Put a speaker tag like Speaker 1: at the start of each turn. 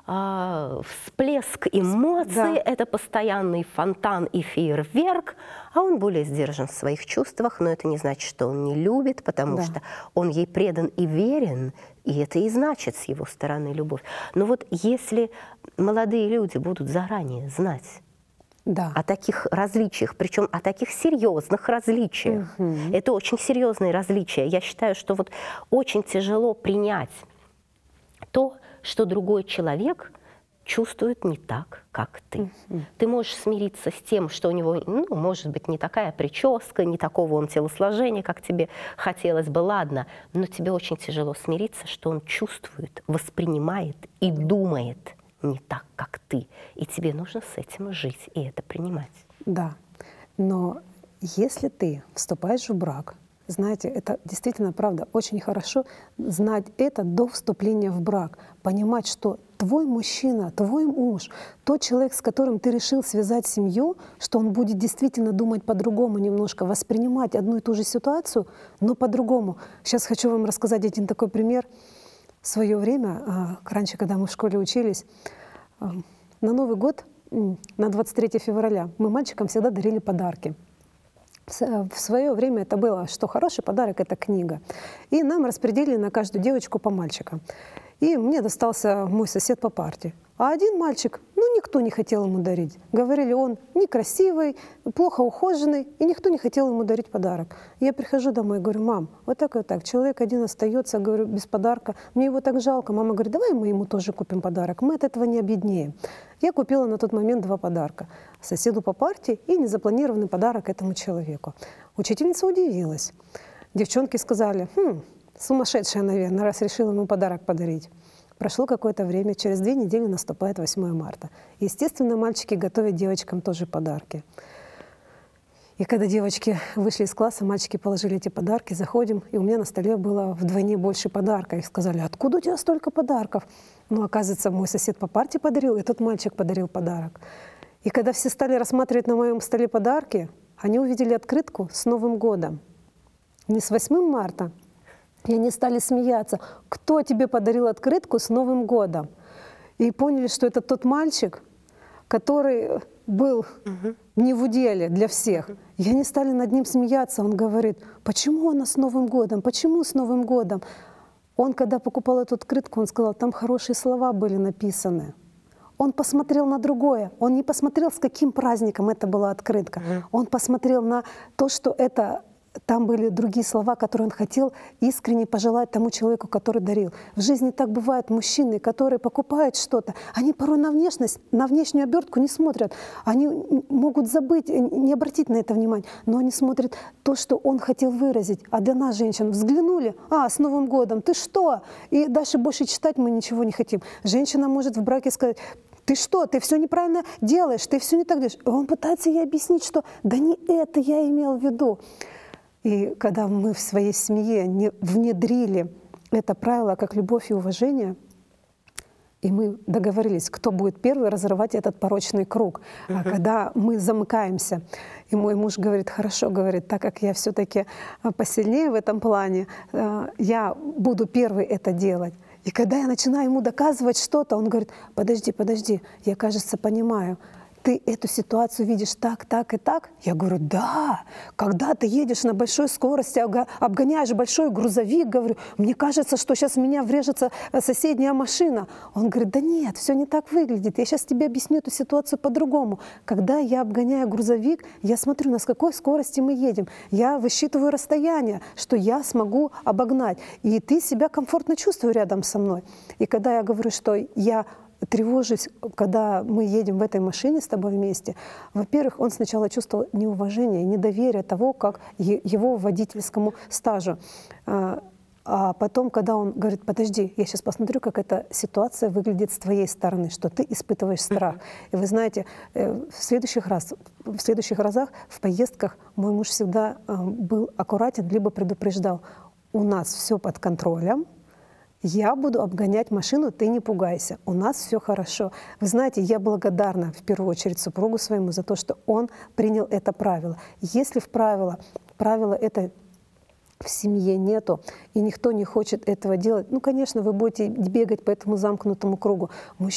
Speaker 1: всплеск эмоций,
Speaker 2: Да.
Speaker 1: это постоянный фонтан и фейерверк, а он более сдержан в своих чувствах, но это не значит, что он не любит, потому
Speaker 2: Да.
Speaker 1: что он ей предан и верен, и это и значит с его стороны любовь. Но вот если молодые люди будут заранее знать
Speaker 2: Да.
Speaker 1: о таких различиях, причем о таких серьезных различиях. Это очень серьезные различия. Я считаю, что вот очень тяжело принять то, что другой человек чувствует не так, как ты. Ты можешь смириться с тем, что у него, может быть, не такая прическа, не такого он телосложения, как тебе хотелось бы, ладно, но тебе очень тяжело смириться, что он чувствует, воспринимает и думает не так, как ты. И тебе нужно с этим жить и это принимать.
Speaker 2: Да, но если ты вступаешь в брак, знаете, это действительно, правда, очень хорошо знать это до вступления в брак, понимать, что твой мужчина, твой муж, тот человек, с которым ты решил связать семью, что он будет действительно думать по-другому немножко, воспринимать одну и ту же ситуацию, но по-другому. Сейчас хочу вам рассказать один такой пример. В свое время, раньше, когда мы в школе учились, на Новый год, на 23 февраля, мы мальчикам всегда дарили подарки. В свое время это было, что хороший подарок — это книга. И нам распределили на каждую девочку по мальчикам. И мне достался мой сосед по парте. А один мальчик, никто не хотел ему дарить. Говорили, он некрасивый, плохо ухоженный, и никто не хотел ему дарить подарок. Я прихожу домой и говорю: мам, вот так и вот так, человек один остается, говорю, без подарка, мне его так жалко. Мама говорит: давай мы ему тоже купим подарок, мы от этого не обеднеем. Я купила на тот момент 2 подарка. Соседу по парте и незапланированный подарок этому человеку. Учительница удивилась. Девчонки сказали: сумасшедшая, наверное, раз решила ему подарок подарить. Прошло какое-то время, через 2 недели наступает 8 марта. Естественно, мальчики готовят девочкам тоже подарки. И когда девочки вышли из класса, мальчики положили эти подарки, заходим, и у меня на столе было вдвойне больше подарка. И сказали: откуда у тебя столько подарков? Оказывается, мой сосед по парте подарил, и тот мальчик подарил подарок. И когда все стали рассматривать на моем столе подарки, они увидели открытку с Новым годом. Не с 8 марта. И они стали смеяться: кто тебе подарил открытку с Новым годом? И поняли, что это тот мальчик, который был не в уделе для всех. И они стали над ним смеяться. Он говорит: почему она с Новым годом? Почему с Новым годом? Он, когда покупал эту открытку, он сказал, там хорошие слова были написаны. Он посмотрел на другое. Он не посмотрел, с каким праздником это была открытка. Он посмотрел на то, что это... Там были другие слова, которые он хотел искренне пожелать тому человеку, который дарил. В жизни так бывает: мужчины, которые покупают что-то, они порой на внешность, на внешнюю обертку не смотрят. Они могут забыть, не обратить на это внимание, но они смотрят то, что он хотел выразить. А для нас, женщин, взглянули: с Новым годом, ты что? И дальше больше читать мы ничего не хотим. Женщина может в браке сказать: ты что, ты все неправильно делаешь, ты все не так делаешь. И он пытается ей объяснить, что да не это я имел в виду. И когда мы в своей семье не внедрили это правило как любовь и уважение, и мы договорились, кто будет первый разрывать этот порочный круг. А когда мы замыкаемся, и мой муж говорит: хорошо, говорит, так как я все-таки посильнее в этом плане, я буду первый это делать. И когда я начинаю ему доказывать что-то, он говорит: подожди, я, кажется, понимаю. Ты эту ситуацию видишь так, так и так? Я говорю: да. Когда ты едешь на большой скорости, обгоняешь большой грузовик, говорю, мне кажется, что сейчас в меня врежется соседняя машина. Он говорит: да нет, все не так выглядит. Я сейчас тебе объясню эту ситуацию по-другому. Когда я обгоняю грузовик, я смотрю, на с какой скорости мы едем. Я высчитываю расстояние, что я смогу обогнать. И ты себя комфортно чувствуешь рядом со мной. И когда я говорю, что я тревожусь, когда мы едем в этой машине с тобой вместе, во-первых, он сначала чувствовал неуважение, недоверие того, как его водительскому стажу. А потом, когда он говорит: подожди, я сейчас посмотрю, как эта ситуация выглядит с твоей стороны, что ты испытываешь страх. И вы знаете, в следующих разах в поездках мой муж всегда был аккуратен, либо предупреждал: у нас все под контролем, я буду обгонять машину, ты не пугайся, у нас все хорошо. Вы знаете, я благодарна в первую очередь супругу своему за то, что он принял это правило. Если в правило это в семье нету, и никто не хочет этого делать, конечно, вы будете бегать по этому замкнутому кругу.